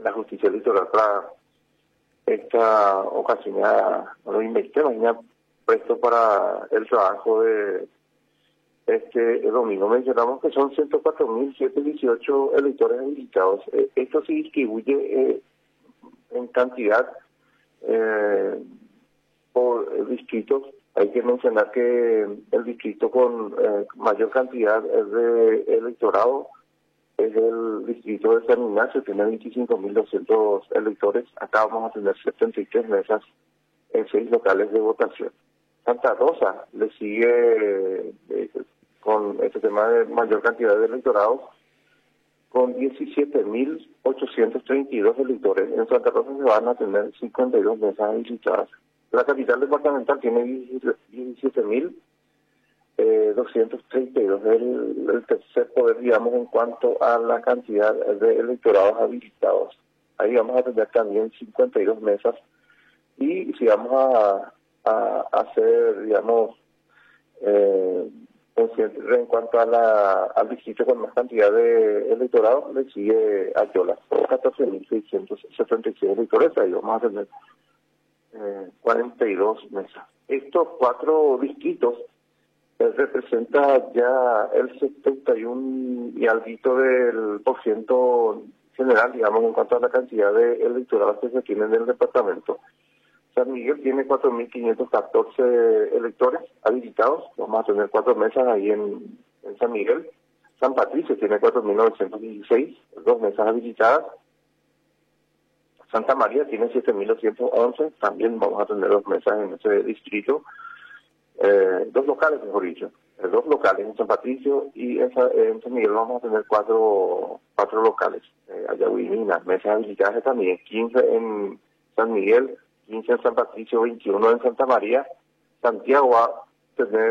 la justicia electoral para esta ocasión. Ya lo inventé, mañana presto para el trabajo de el domingo. Mencionamos que son 104.718 electores habilitados. Esto se distribuye en cantidad por distritos. Hay que mencionar que el distrito con mayor cantidad de electorado es el distrito de San Ignacio, tiene 25.200 electores. Acá vamos a tener 73 mesas en 6 locales de votación. Santa Rosa le sigue con este tema de mayor cantidad de electorados, con 17.832 electores. En Santa Rosa se van a tener 52 mesas habilitadas. La capital departamental tiene 17.232, el tercer poder, digamos, en cuanto a la cantidad de electorados habilitados. Ahí vamos a tener también 52 mesas. Y si vamos a hacer, digamos, en cuanto a al distrito con más cantidad de electorados, le sigue Ayola, con 14.676 electores. Ahí vamos a tener 42 mesas. Estos 4 distritos representa ya el 71 y algo del por ciento general, digamos, en cuanto a la cantidad de electorados que se tienen en el departamento. San Miguel tiene 4.514 electores habilitados. Vamos a tener 4 mesas ahí en San Miguel. San Patricio tiene 4.916, 2 mesas habilitadas. Santa María tiene 7.211, también vamos a tener 2 mesas en ese distrito. 2 locales, mejor dicho. 2 locales en San Patricio, y en San Miguel vamos a tener 4 locales. Ayahuimina, mesas habilitadas también, 15 en San Miguel, 15 en San Patricio, 21 en Santa María. Santiago va a tener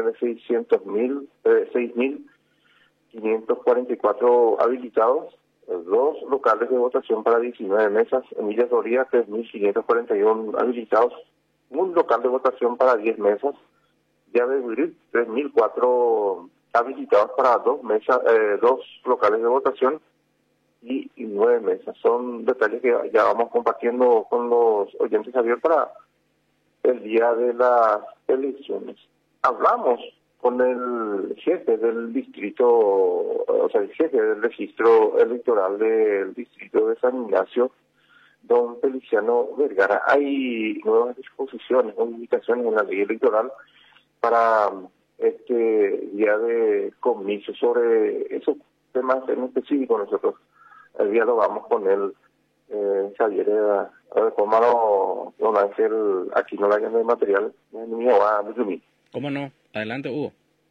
6.544 habilitados, 2 locales de votación para 19 mesas. Emilia Doria, 3.541 habilitados, un local de votación para 10 mesas. Llave Viril, 3.004 habilitados para 2 mesas, 2 locales de votación y 9 mesas. Son detalles que ya vamos compartiendo con los oyentes, Javier, para el día de las elecciones. Hablamos con el jefe del distrito, o sea, el jefe del registro electoral del distrito de San Ignacio, don Feliciano Vergara. Hay nuevas disposiciones, modificaciones en la ley electoral para este día de comicios. Sobre esos temas en específico nosotros dialogamos con él, Javier, a ver cómo don Ángel, aquí no la hayan de material mío a Mizumi. ¿Cómo no? Adelante, Hugo.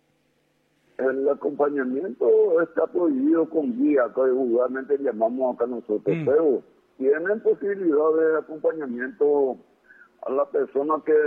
El acompañamiento está prohibido con guía, que vulgarmente llamamos acá nosotros, pero tienen posibilidad de acompañamiento a la persona que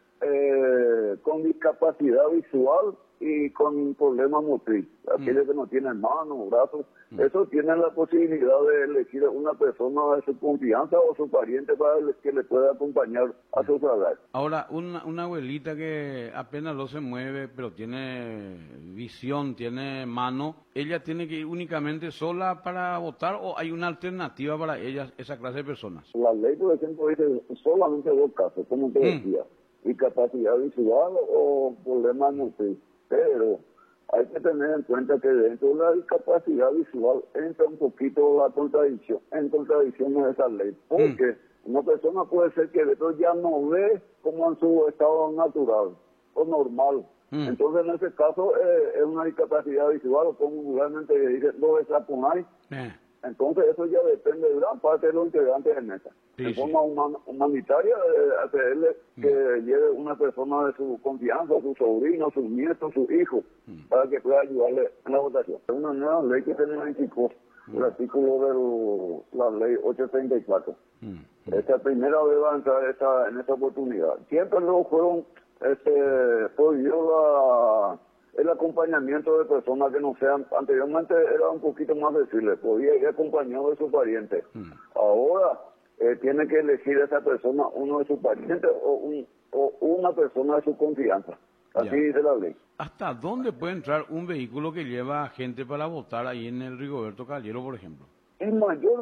con discapacidad visual y con problema motriz, aquellos que no tienen manos, brazos, eso tienen la posibilidad de elegir a una persona de su confianza o su pariente para que le pueda acompañar a su trabajo. Ahora, una abuelita que apenas no se mueve, pero tiene visión, tiene mano, ¿ella tiene que ir únicamente sola para votar o hay una alternativa para ella, esa clase de personas? La ley, por ejemplo, dice solamente 2 casos, como te decía, discapacidad visual o problema motriz, pero hay que tener en cuenta que dentro de la discapacidad visual entra un poquito la contradicción, en contradicciones de esa ley, porque una persona puede ser que después ya no ve como en su estado natural o normal. Entonces, en ese caso, es una discapacidad visual, o como realmente dice, lo de Sapunay. Entonces, eso ya depende de gran parte de los integrantes de mesa. Sí, en forma humanitaria, hacerle que lleve una persona de su confianza, su sobrino, sus nietos, sus hijos, para que pueda ayudarle en la votación. Es una nueva ley que tiene México, el artículo de la ley 834. Esta primera vez va a entrar en esa oportunidad. Siempre luego fueron prohibió el acompañamiento de personas que no sean, anteriormente era un poquito más decirle, podía ir acompañado de su pariente. Ahora tiene que elegir a esa persona, uno de sus parientes o una persona de su confianza. Así dice la ley. ¿Hasta dónde puede entrar un vehículo que lleva gente para votar ahí en el Rigoberto Caballero, por ejemplo? En mayor